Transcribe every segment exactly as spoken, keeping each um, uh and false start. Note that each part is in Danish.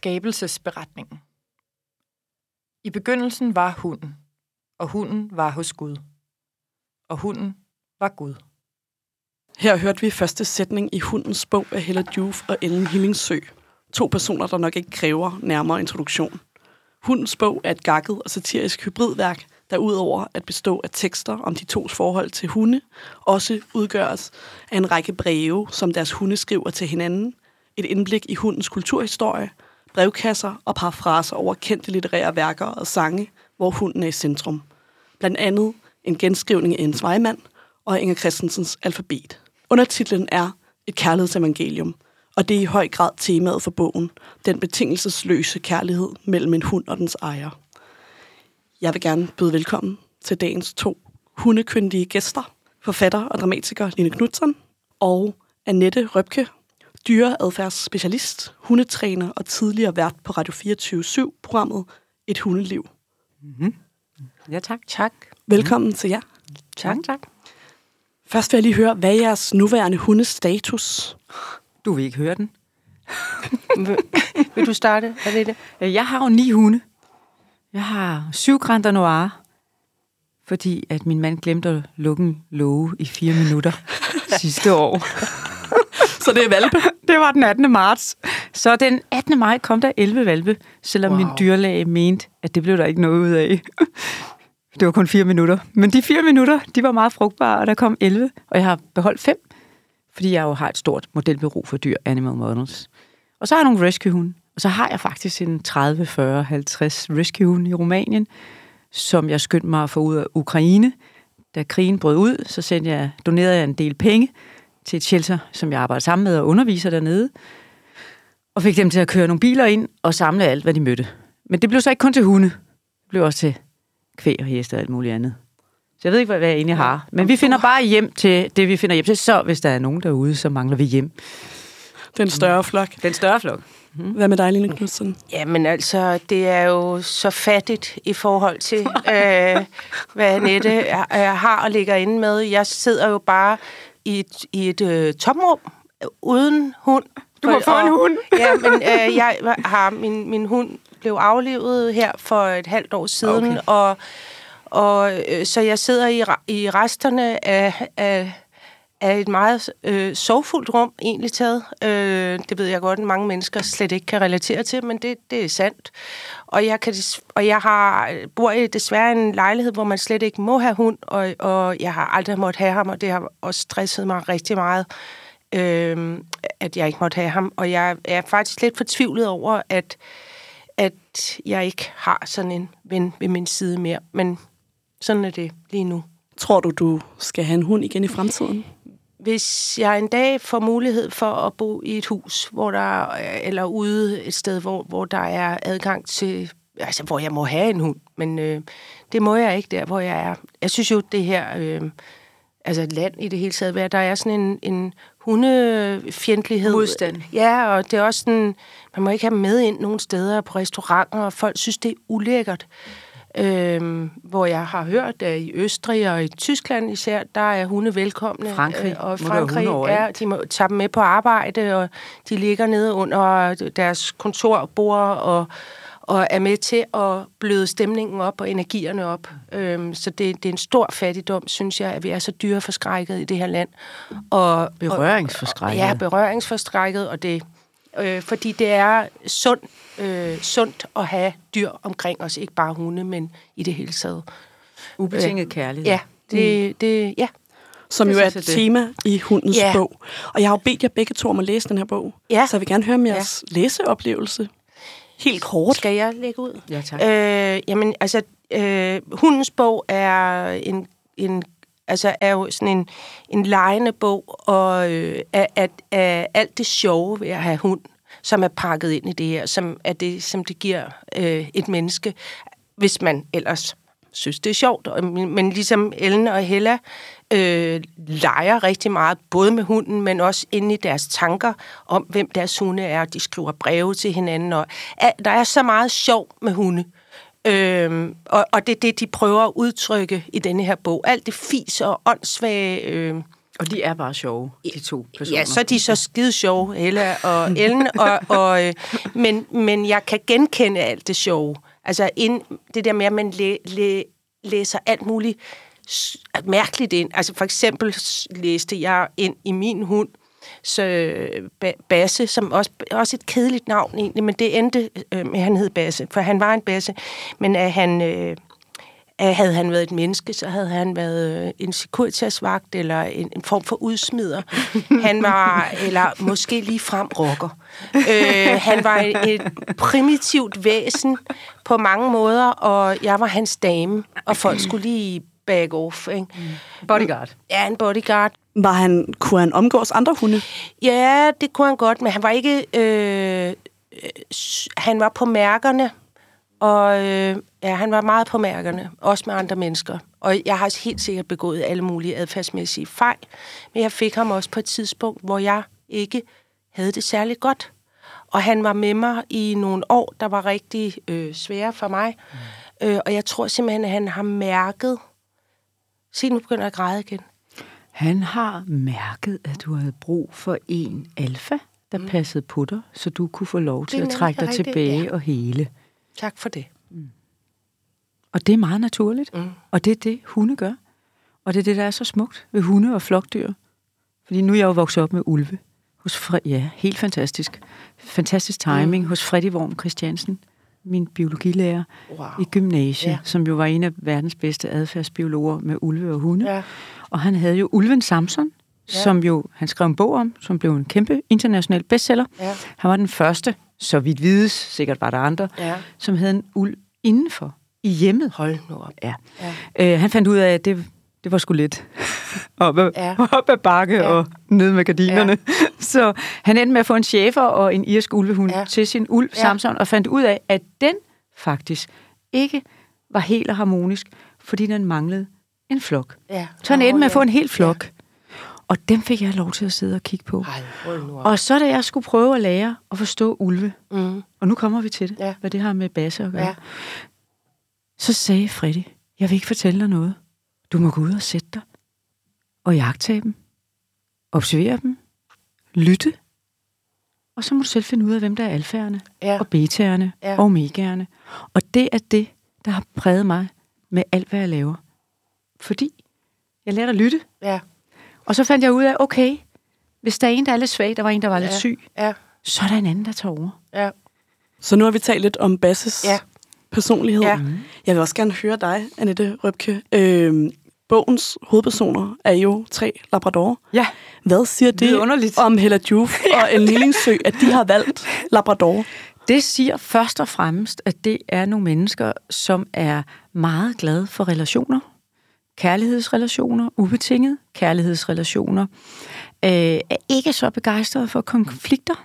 Skabelsesberetningen. I begyndelsen var hunden, og hunden var hos Gud, og hunden var Gud. Her hørte vi første sætning i Hundens bog af Hella Joof og Ellen Hillingsø. To personer, der nok ikke kræver nærmere introduktion. Hundens bog er et gakket og satirisk hybridværk, der udover at bestå af tekster om de tos forhold til hunde, også udgøres af en række breve, som deres hunde skriver til hinanden, et indblik i hundens kulturhistorie, brevkasser og parafraser over kendte litterære værker og sange, hvor hunden er i centrum. Blandt andet en genskrivning af Jens Vejmand og Inger Christensens alfabet. Undertitlen er Et kærlighedsevangelium, og det er i høj grad temaet for bogen, den betingelsesløse kærlighed mellem en hund og dens ejer. Jeg vil gerne byde velkommen til dagens to hundekyndige gæster, forfatter og dramatiker Line Knutzon og Annette Røbke, dyreadfærdsspecialist, hundetræner og tidligere vært på Radio fireogtyve syv-programmet Et Hundeliv. Mm-hmm. Ja, tak. Tak. Velkommen mm. til jer. Tak, tak. Først vil jeg lige høre, hvad er jeres nuværende hundestatus? Du vil ikke høre den. vil, vil du starte, Annette? Jeg har jo ni hunde. Jeg har syv Grand Danois, fordi at min mand glemte at lukke en låge i fire minutter sidste år. Så det er valpe? Det var den attende marts. Så den attende maj kom der elleve valpe, selvom wow. min dyrlæge mente, at det blev der ikke noget ud af. Det var kun fire minutter. Men de fire minutter, de var meget frugtbare, og der kom elleve, og jeg har beholdt fem, fordi jeg jo har et stort modelbureau for dyr, Animal Models. Og så har jeg nogle rescue-hunde, og så har jeg faktisk en tredive, fyrre, halvtreds rescue-hunde i Rumænien, som jeg skyndte mig at få ud af Ukraine. Da krigen brød ud, så sendte jeg, donerede jeg en del penge til et shelter, som jeg arbejder sammen med og underviser dernede, og fik dem til at køre nogle biler ind og samle alt, hvad de mødte. Men det blev så ikke kun til hunde, det blev også til kvæg og heste og alt muligt andet. Så jeg ved ikke, hvad jeg egentlig har. Men vi finder bare hjem til det, vi finder hjem til. Så hvis der er nogen derude, så mangler vi hjem. Den større flok. Den større flok. Mm. Hvad med dig, Line Knutzon? Jamen altså, det er jo så fattigt i forhold til, øh, hvad Annette jeg har og ligger inde med. Jeg sidder jo bare i et, i et øh, tomrum uden hund. Du har fået en hund. Ja, men øh, jeg har min, min hund blev aflivet her for et halvt år siden, okay. og, og øh, så jeg sidder i, i resterne af, af, af et meget øh, sorgfuldt rum, egentlig taget. Øh, det ved jeg godt, at mange mennesker slet ikke kan relatere til, men det, det er sandt. Og jeg, kan, og jeg har, bor i desværre en lejlighed, hvor man slet ikke må have hund, og, og jeg har aldrig måttet have ham, og det har også stresset mig rigtig meget, øh, at jeg ikke måtte have ham. Og jeg er faktisk lidt fortvivlet over, at at jeg ikke har sådan en ven ved min side mere. Men sådan er det lige nu. Tror du, du skal have en hund igen i fremtiden? Hvis jeg en dag får mulighed for at bo i et hus, hvor der eller ude et sted, hvor, hvor der er adgang til, altså hvor jeg må have en hund, men øh, det må jeg ikke der, hvor jeg er. Jeg synes jo, det her, øh, altså land i det hele taget, der er sådan en, en hundefjendtlighed. Modstand. Ja, og det er også sådan, man må ikke have med ind nogle steder på restauranter, og folk synes, det er ulækkert. Øhm, hvor jeg har hørt, at i Østrig og i Tyskland især, der er hunde velkomne. Frankrig. Og Frankrig, ja, de må tage dem med på arbejde, og de ligger nede under deres kontorbord og, og er med til at bløde stemningen op og energierne op. Øhm, så det, det er en stor fattigdom, synes jeg, at vi er så dyreforskrækket i det her land. Og, berøringsforskrækket. Og, ja, berøringsforskrækket, og det øh, fordi det er sund, øh, sundt at have dyr omkring os, ikke bare hunde, men i det hele taget. Ubetinget kærlighed. Ja, det, det, ja. Som jo er et tema i Hundens ja. bog. Og jeg har jo bedt jer begge to om at læse den her bog. Ja. Så jeg vil gerne høre om jeres ja. læseoplevelse. Helt kort. Skal jeg lægge ud? Ja, tak. Øh, jamen, altså, øh, Hundens bog er en, en altså er jo sådan en, en legende bog, og øh, at, at, at alt det sjove ved at have hund, som er pakket ind i det her, som er det, som det giver øh, et menneske, hvis man ellers synes, det er sjovt. Men ligesom Ellen og Hella øh, leger rigtig meget, både med hunden, men også inde i deres tanker om, hvem deres hunde er. De skriver breve til hinanden, og at der er så meget sjov med hunde. Øhm, og, og det er det, de prøver at udtrykke i denne her bog. Alt det fis og åndssvage... Øh, Og de er bare sjove, de to personer. Ja, så er de så skide sjove, Hella og Ellen, og, og, øh, men, men jeg kan genkende alt det sjove. Altså ind, det der med, at man læ, læ, læser alt muligt mærkeligt ind. Altså for eksempel læste jeg ind i min hund, så Basse, som også, også et kedeligt navn egentlig, men det endte øh, med, at han hed Basse, for han var en Basse, men at han... Øh, havde han været et menneske, så havde han været en Securitas-vagt eller en, en form for udsmider. Han var, eller måske lige frem rocker. Øh, han var et, et primitivt væsen på mange måder, og jeg var hans dame, og folk skulle lige back off. Ikke? Bodyguard. Ja, en bodyguard. Var han, kunne han omgås andre hunde? Ja, det kunne han godt, men han var ikke... Øh, han var på mærkerne, og øh, ja, han var meget på mærkerne, også med andre mennesker. Og jeg har helt sikkert begået alle mulige adfærdsmæssige fejl, men jeg fik ham også på et tidspunkt, hvor jeg ikke havde det særlig godt. Og han var med mig i nogle år, der var rigtig øh, svære for mig. Mm. Øh, og jeg tror simpelthen, at han har mærket... Se, nu begynder jeg at græde igen. Han har mærket, at du havde brug for en alfa, der mm. passede på dig, så du kunne få lov til at trække dig rigtigt, tilbage ja. og hele. Tak for det. Mm. Og det er meget naturligt. Mm. Og det er det, hunde gør. Og det er det, der er så smukt ved hunde og flokdyr. Fordi nu er jeg jo vokset op med ulve. Hos Fre- ja, helt fantastisk. Fantastisk timing mm. hos Freddy Worm Christiansen, min biologilærer wow. i gymnasiet, ja. som jo var en af verdens bedste adfærdsbiologer med ulve og hunde. Ja. Og han havde jo ulven Samson, ja. som jo han skrev en bog om, som blev en kæmpe international bestseller. Ja. Han var den første, så vidt vides, sikkert var der andre, ja. som havde en ulv indenfor i hjemmet. Hold nu op. Ja. Ja. Øh, han fandt ud af, at det, det var sgu lidt op ad, ja. op ad bakke ja. og ned med gardinerne. Ja. Så han endte med at få en schæfer og en irsk ulvehund ja. til sin ulv ja. Samson, og fandt ud af, at den faktisk ikke var helt og harmonisk, fordi den manglede en flok. Ja. Så han endte med at få en hel flok. Ja. Og dem fik jeg lov til at sidde og kigge på. Ej, og så da jeg skulle prøve at lære at forstå ulve, mm. og nu kommer vi til det, ja. hvad det har med Basse at gøre, ja. så sagde Freddy, jeg vil ikke fortælle dig noget. Du må gå ud og sætte dig og jagtage dem, observere dem, lytte, og så må du selv finde ud af, hvem der er alfærerne, ja. og betaerne, ja. og omegaerne. Og det er det, der har præget mig med alt, hvad jeg laver. Fordi jeg lærte at lytte, ja. og så fandt jeg ud af, okay, hvis der er en, der er lidt svag, der var en, der var ja. lidt syg, ja. så er der en anden, der tager over. Ja. Så nu har vi talt lidt om Basses ja. personlighed. Ja. Mm. Jeg vil også gerne høre dig, Annette Røbke. Øh, bogens hovedpersoner er jo tre labradorer. Ja. Hvad siger det, det om Hella Joof og Ellen Hillingsø, at de har valgt labrador? Det siger først og fremmest, at det er nogle mennesker, som er meget glade for relationer. Kærlighedsrelationer, ubetinget kærlighedsrelationer. Øh, er ikke så begejstrede for konflikter.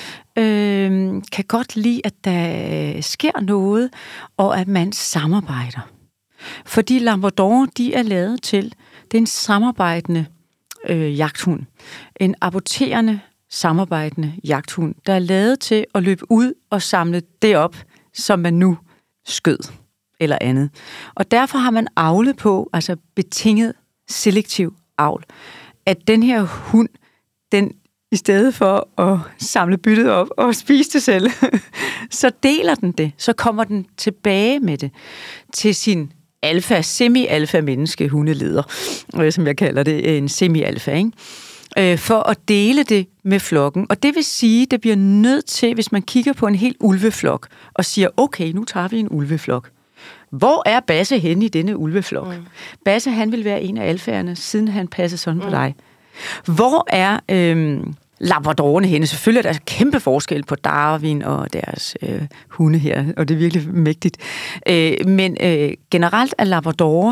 Øh, kan godt lide, at der sker noget, og at man samarbejder. Fordi labradorer, de er lavet til, det er en samarbejdende øh, jagthund. En aborterende, samarbejdende jagthund, der er lavet til at løbe ud og samle det op, som man nu skød eller andet. Og derfor har man avlet på, altså betinget selektiv avl, at den her hund, den i stedet for at samle byttet op og spise det selv, så deler den det, så kommer den tilbage med det til sin alfa, semi-alfa menneske hundeleder, som jeg kalder det, en semi-alfa, ikke? For at dele det med flokken. Og det vil sige, det bliver nødt til, hvis man kigger på en helt ulveflok, og siger, okay, nu tager vi en ulveflok. Hvor er Basse henne i denne ulveflok? Mm. Basse, han vil være en af alfærerne, siden han passer sådan mm. på dig. Hvor er øhm, labradorerne henne? Selvfølgelig er der kæmpe forskel på Darwin og deres øh, hunde her, og det er virkelig mægtigt. Øh, men øh, generelt er labradorer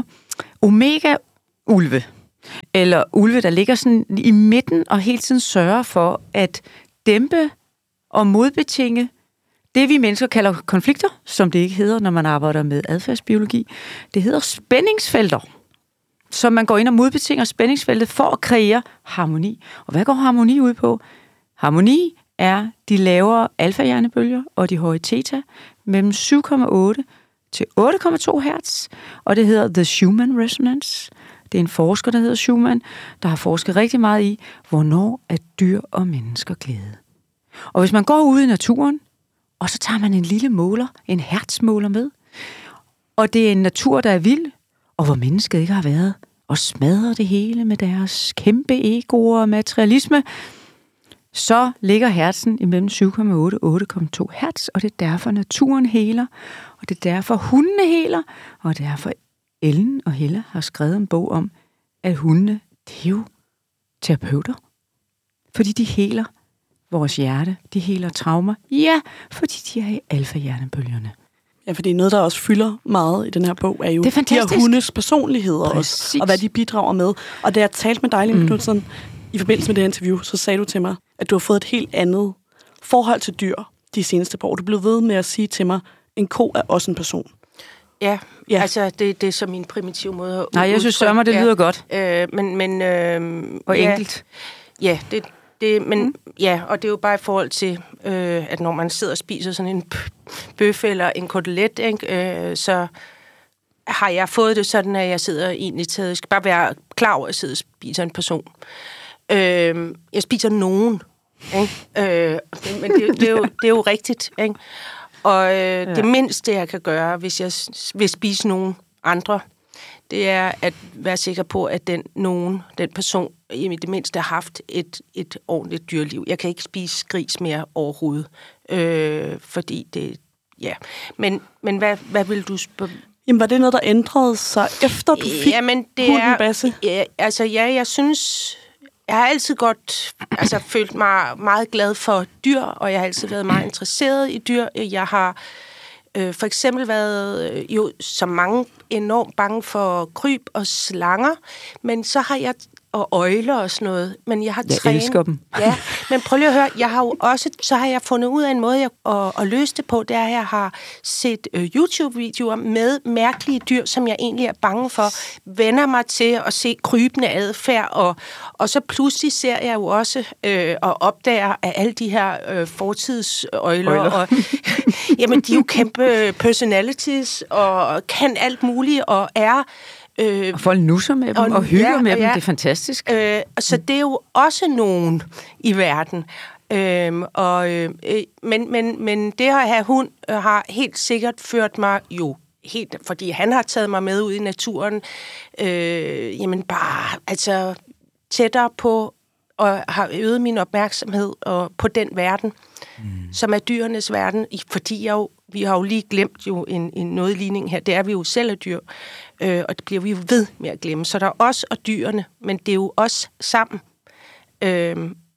omega-ulve, eller ulve, der ligger sådan i midten og hele tiden sørger for at dæmpe og modbetinge det, vi mennesker kalder konflikter, som det ikke hedder, når man arbejder med adfærdsbiologi. Det hedder spændingsfelter. Så man går ind og modbetinger spændingsfeltet for at kreere harmoni. Og hvad går harmoni ud på? Harmoni er de lavere alfa-hjernebølger og de høje theta mellem syv komma otte til otte komma to hertz, og det hedder the human resonance. Det er en forsker, der hedder Schumann, der har forsket rigtig meget i, hvornår er dyr og mennesker glade. Og hvis man går ud i naturen, og så tager man en lille måler, en hertzmåler med, og det er en natur, der er vild, og hvor mennesket ikke har været, og smadrer det hele med deres kæmpe egoer og materialisme, så ligger hertzen imellem syv komma otte og otte komma to hertz, og det er derfor naturen heler, og det er derfor hundene heler, og det er derfor Ellen og Hella har skrevet en bog om, at hundene, det er jo terapeuter, fordi de heler vores hjerte, de heler traumer, ja, fordi de er i alfa-hjernebølgerne. Ja, fordi noget, der også fylder meget i den her bog, er jo det er de her hundes personligheder også, og hvad de bidrager med. Og da jeg talte med dig, Line mm. Knutzon, i forbindelse med det her interview, så sagde du til mig, at du har fået et helt andet forhold til dyr de seneste par år. Du blev ved med at sige til mig, en ko er også en person. Ja, ja. altså det, det er så min primitive måde at Nej, jeg synes sørger det lyder ja. godt. Øh, men, men, øh, og ja, enkelt. Ja, det, det, men mm. ja, og det er jo bare i forhold til, øh, at når man sidder og spiser sådan en bøf eller en kotelet, ikke, øh, så har jeg fået det sådan, at jeg sidder egentlig taget, jeg skal bare være klar over, at jeg sidder og spiser en person. Øh, jeg spiser nogen, ikke? Øh, men det, det, er jo, det er jo rigtigt, ikke? Og øh, ja. det mindste, jeg kan gøre, hvis jeg vil spise nogen andre, det er at være sikker på, at den nogen, den person, i det mindste har haft et, et ordentligt dyreliv. Jeg kan ikke spise gris mere overhovedet, øh, fordi det, ja. Men, men hvad, hvad vil du spørge? Jamen, var det noget, der ændrede sig, efter du fik Jamen, det hunden, er, Basse? Ja, altså, ja, jeg synes... Jeg har altid godt altså, følt mig meget glad for dyr, og jeg har altid været meget interesseret i dyr. Jeg har øh, for eksempel været øh, jo som mange enormt bange for kryb og slanger, men så har jeg og øjler og sådan noget, men jeg har jeg trænet. elsker dem. Ja, men prøv lige at høre, jeg har jo også, så har jeg fundet ud af en måde jeg, at, at løse det på, det er, at jeg har set uh, YouTube-videoer med mærkelige dyr, som jeg egentlig er bange for, vender mig til at se krybende adfærd, og, og så pludselig ser jeg jo også øh, og opdager, at alle de her øh, fortidsøjler, og, jamen, de er jo kæmpe personalities, og kan alt muligt, og er... Øh, og folk nusser med dem og, og hygger ja, med ja. dem. Det er fantastisk. Øh, så det er jo også nogen i verden. Øh, og, øh, men, men, men det at have hund har helt sikkert ført mig jo helt, fordi han har taget mig med ud i naturen, øh, jamen bare altså tættere på og har øget min opmærksomhed og på den verden, mm. som er dyrenes verden, fordi jeg jo, vi har jo lige glemt jo en, en noget ligning her, det er vi jo selv af dyr, øh, og det bliver vi jo ved med at glemme. Så der er os og dyrene, men det er jo os sammen. Øh,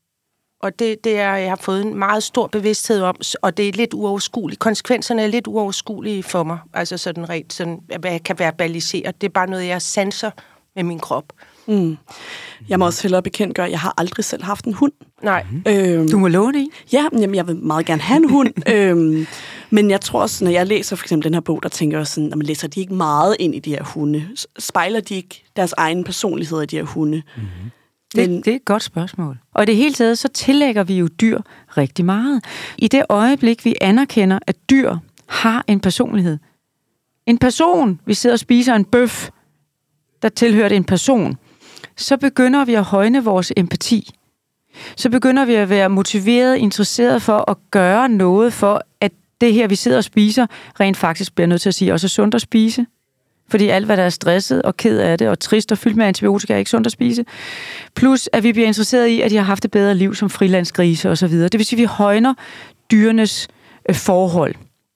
og det, det er, jeg har fået en meget stor bevidsthed om, og det er lidt uoverskueligt. Konsekvenserne er lidt uoverskuelige for mig, altså sådan rent, sådan, hvad jeg kan verbalisere. Det er bare noget, jeg sanser med min krop. Mm. Jeg må også hellere bekendtgøre, at jeg har aldrig selv haft en hund. Nej. Øhm, du må låne en? Ja, jamen, jeg vil meget gerne have en hund. øhm, men jeg tror også, når jeg læser for eksempel den her bog, der tænker jeg sådan, at man læser de ikke meget ind i de her hunde. Spejler de ikke deres egen personlighed i de her hunde? Mm-hmm. Det, men, det er et godt spørgsmål. Og i det hele taget, så tillægger vi jo dyr rigtig meget. I det øjeblik, vi anerkender, at dyr har en personlighed. En person, vi sidder og spiser en bøf, der tilhører en person, så begynder vi at højne vores empati. Så begynder vi at være motiveret, interesseret for at gøre noget for, at det her, vi sidder og spiser, rent faktisk bliver nødt til at sige, også er sundt at spise. Fordi alt, hvad der er stresset og ked af det, og trist og fyldt med antibiotika, er ikke sundt at spise. Plus, at vi bliver interesseret i, at de har haft et bedre liv som frilandsgrise osv. Det vil sige, at vi højner dyrenes øh, forhold.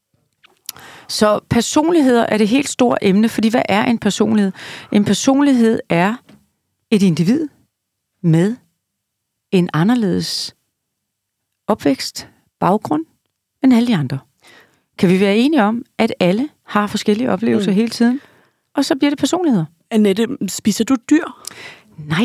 Så personligheder er det helt store emne, fordi hvad er en personlighed? En personlighed er et individ med en anderledes opvækst, baggrund end alle de andre. Kan vi være enige om, at alle har forskellige oplevelser mm. hele tiden? Og så bliver det personligheder. Annette, spiser du dyr? Nej,